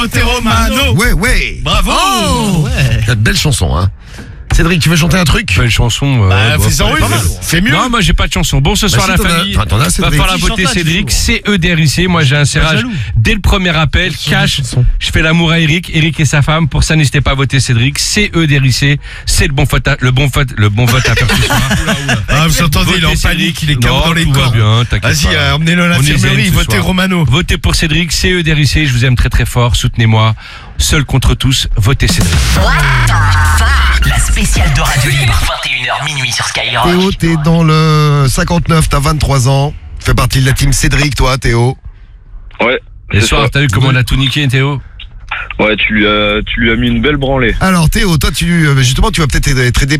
Votez Romano. Ouais. Bravo. T'as de belles chansons, hein. Cédric, tu veux chanter un truc? Belle chanson. Fais-en une. C'est mieux. Non, moi j'ai pas de chanson. Bon, ce soir si, la t'en as- famille t'en as, va Cédric. falloir voter Cédric. CEDRIC. Moi j'ai un serrage dès le premier appel. Cash. Je fais l'amour à Eric et sa femme. Pour ça, n'hésitez pas à voter Cédric. CEDRIC. C'est le bon vote à faire ce soir. Ah, vous entendez, il est en Votez panique, Cédric. il est comme Non, dans les tout va corps. bien, t'inquiète Vas-y, pas. emmenez-le à On est l'infirmerie, zen ce votez soir. Romano. Votez pour Cédric. CEDRIC. Je vous aime très très fort. Soutenez-moi. Seul contre tous. Votez Cédric. La spéciale de Radio Libre, 21h minuit sur Skyrock. Théo, t'es dans le 59, t'as 23 ans. Tu fais partie de la team Cédric, toi, Théo. Ouais. Et c'est soir, ça. t'as vu comment on a tout niqué, Théo? Ouais, tu lui as mis une belle branlée. Alors Théo, toi, justement, tu vas peut-être être aidé